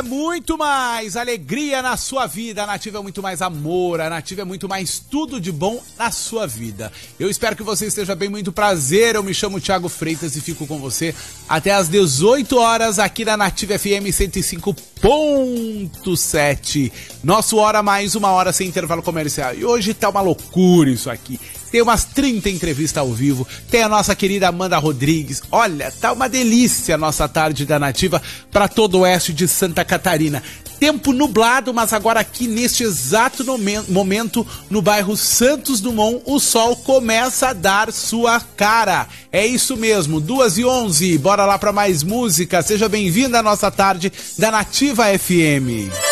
é muito mais alegria na sua vida, a Nativa é muito mais amor, a Nativa é muito mais tudo de bom na sua vida. Eu espero que você esteja bem, muito prazer, eu me chamo Thiago Freitas e fico com você até às 18 horas aqui na Nativa FM 105.7. Nosso Hora Mais, uma hora sem intervalo comercial. E hoje tá uma loucura isso aqui. Tem umas 30 entrevistas ao vivo, tem a nossa querida Amanda Rodrigues. Olha, tá uma delícia a nossa tarde da Nativa para todo o oeste de Santa Catarina. Tempo nublado, mas agora aqui neste exato momento, no bairro Santos Dumont, o sol começa a dar sua cara. É isso mesmo, 2h11, bora lá para mais música. Seja bem-vindo à nossa tarde da Nativa FM.